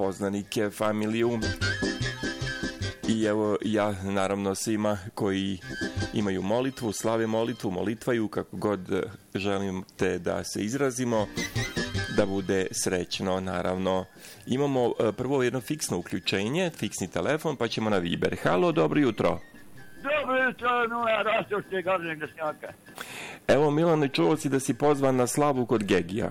poznanike, familiju. I evo ja naravno svima koji imaju molitvu, slave molitvu, molitvaju, kako god želim te da se izrazimo, da bude srećno, naravno. Imamo prvo jedno fiksno uključenje, fiksni telefon, pa ćemo na Viber. Halo, dobro jutro. Dobro jutro, Nula, Rastošće, Gavženeg Dešnjaka. Evo, Milane, čuo si da si pozvan na slavu kod Gegija.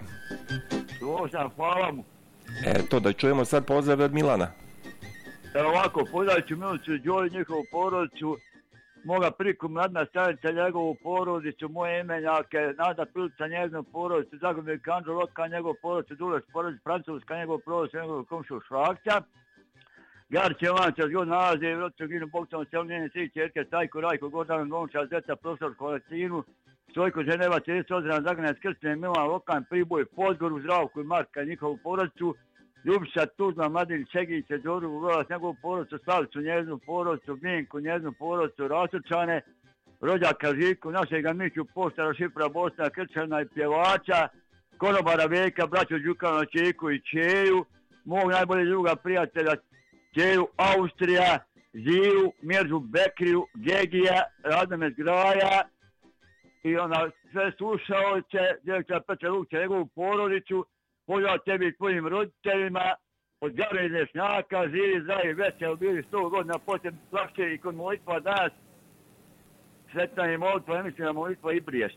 Čuo sam, hvala mu. Eto, da čujemo sad pozdrav od Milana. Evo ovako, pozdravit ću Milicu Đoli, njihovu porodicu, moga priku Mladna Stavica, njegovu porodicu, moje imenjake, Nada Pilica, njegnu porodicu, Zagornik Andro Loka, njegovu porodicu, Duleš porodicu, Francuska, njegovu porodicu, njegovu komšu Švakća, Garć Jovanca, zgod nalazi, Vrotcu Ginu, Bogcom, Selnjeni, Svi Čerke, Tajko, Rajko, Gordana, Gonča, Zeca, Profesor, Kolestinu, Stojko, Ženeva, Cirica, Ozran, Zagranac, Krstine, Milan, Lokan, Priboj, Podgoru, Zdravku i Marka, njihovu porodicu, Ljubiša, Tuzla, Mladin, Čegiće, Zoru, Urovac, njegovu porodicu, Slavicu, njeznu porodicu, Minku, njeznu porodicu, Rasurčane, rođaka Žiku, našega Miću, Poštara, Šifra, Bosna, Krčana i pjevača, konobara Veka, braću Đukana, Čeku i Čeju, mog najboljeg druga prijatelja, Čeju, Austrija, Ziju, Miržu Bekriju, Gegija, Radame Zgraja i onda sve slušaoće, direktora Petra Lukća, njegovu porodicu, pozdrav tebi i tvojim roditeljima, od Gavženeg Dešnjaka, živi, zdravi, veseli, bili 100 godina poslije lakše i kod molitva danas. Sretna je molitva, ja mislim da molitva i Brijest.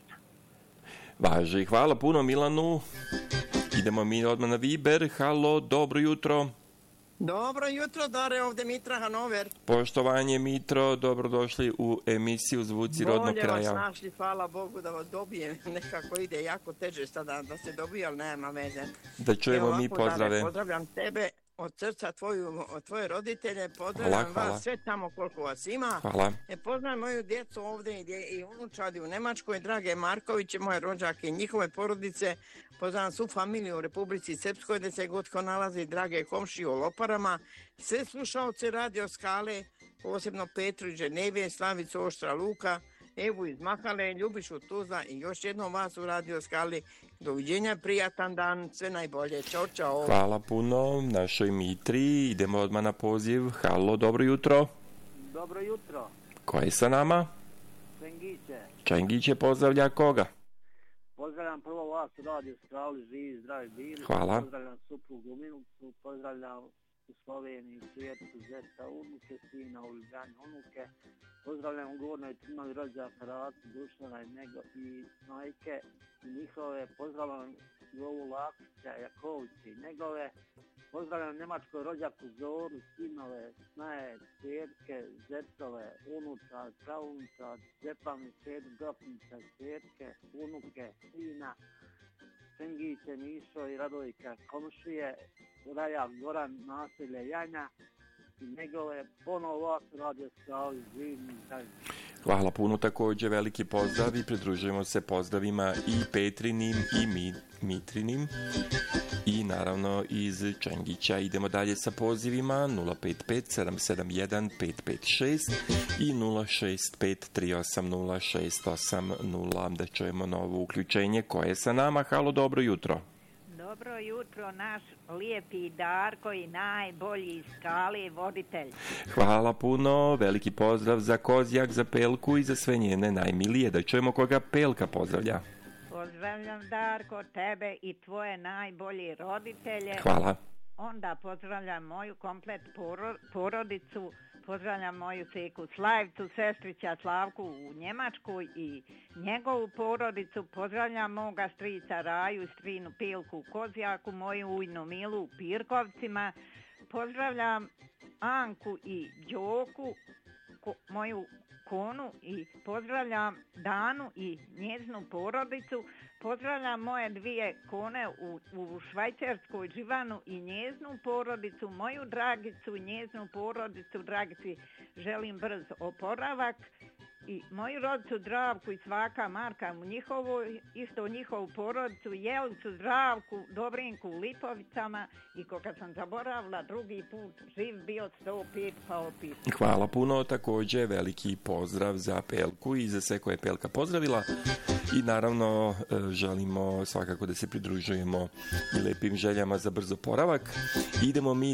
Važi, hvala puno Milanu. Idemo mi odmah na Viber. Halo, dobro jutro. Dobro jutro, Dare, ovdje Mitra Hanover. Poštovanje Mitro, dobrodošli u emisiju Zvuci rodnog kraja. Bolje vas našli, hvala Bogu da vas dobijem, nekako ide jako teže sada da se dobije, ali nema veze. Da čujemo mi pozdrave. Dare, pozdravljam tebe od srca, tvoje roditelje, pozdravljam vas sve tamo koliko vas ima. Hvala. Pozdravljam moju djecu ovdje i unučadi u Nemačkoj, drage Markoviće, moje rođake i njihove porodice. Pozdravljam svu familiju u Republici Srpskoj, gdje se god ko nalazi, drage komšije u Loparama, sve slušaoce Radio Skale, posebno Petru iz Ženeve, Slavicu Oštra Luka, Evu iz Mahale, Ljubišu Tuzla i još jednom vas u Radio Skali. Doviđenja, prijatan dan, sve najbolje. Ćao, čao. Hvala puno našoj Mitri. Idemo odmah na poziv. Halo, dobro jutro. Dobro jutro. Ko je sa nama? Čengiće. Čengiće pozdravlja koga? Pozdravljam prvo vas u Radio Skali, živi, zdravi bili. Hvala. Pozdravljam suprugu Minucu, pozdravljam u Sloveniji, Svijetu, Zeta, unuke, sina u Ljubljani, unuke. Pozdravljam u Gornjoj Trnovi rođaka Racu, Dušana i majke i njihove. Pozdravljam Jovu Lakića, Jakovića i njegove. Pozdravljam Nemačkoj rođaku Zoru, sinove, snaje, čerke, zetove, unuca, pravunuca, Stjepanu, Sedu, Dopnica, čerke, unuke, sina, Čengiće, Mišo i Radojka, komšije, Raja, Goran, naselje Janja i njegove. Ponovo vas Radio Skali, živim i zdravim. Hvala puno, također veliki pozdrav i pridružujemo se pozdravima i Petrinim i Mitrinim i naravno iz Čengića. Idemo dalje sa pozivima 055 771 556 i 065 380 680 da čujemo novo uključenje koje je sa nama. Halo, dobro jutro. Dobro jutro, naš lijepi Darko i najbolji iz Skale voditelj. Hvala puno, veliki pozdrav za Kozjak, za Pelku i za sve njene najmilije. Da čujemo koga Pelka pozdravlja. Pozdravljam Darko, tebe i tvoje najbolji roditelje. Hvala. Onda pozdravljam moju komplet porodicu, pozdravljam moju seku Slavicu, sestrića Slavku u Njemačkoj i njegovu porodicu, pozdravljam moga strica Raju i strinu Pilku u Kozjaku, moju ujnu Milu u Pirkovcima, pozdravljam Anku i Đoku, moju konu i pozdravljam Danu i njeznu porodicu, pozdravljam moje dvije kone u Švajcarskoj, Živanu i njeznu porodicu, moju Dragicu i njeznu porodicu. Dragici želim brz oporavak i moju rodicu Zdravku i svaka Marka u njihovu porodicu, Jelicu, Zdravku, Dobrinku u Lipovicama i koga sam zaboravila drugi put, živ bio 105 pa opet. Hvala puno, također veliki pozdrav za Pelku i za sve koje je Pelka pozdravila i naravno želimo svakako da se pridružujemo i lepim željama za brzo oporavak. Idemo mi